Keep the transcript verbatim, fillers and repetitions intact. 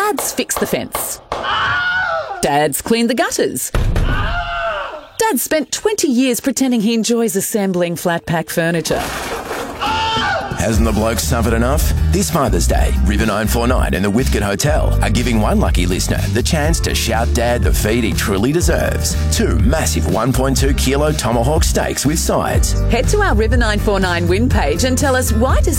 Dad's fixed the fence. Dad's cleaned the gutters. Dad spent twenty years pretending he enjoys assembling flat pack furniture. Hasn't the bloke suffered enough? This Father's Day, River nine four nine and the Whitcote Hotel are giving one lucky listener the chance to shout Dad the feed he truly deserves. Two massive one point two kilo tomahawk steaks with sides. Head to our River nine four nine win page and tell us, why does